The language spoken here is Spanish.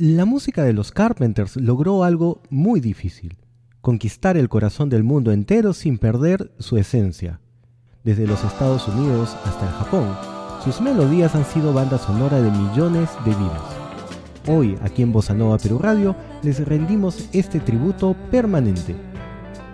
La música de los Carpenters logró algo muy difícil: conquistar el corazón del mundo entero sin perder su esencia. Desde los Estados Unidos hasta el Japón, sus melodías han sido banda sonora de millones de vidas. Hoy, aquí en Bossa Nova Perú Radio, les rendimos este tributo permanente.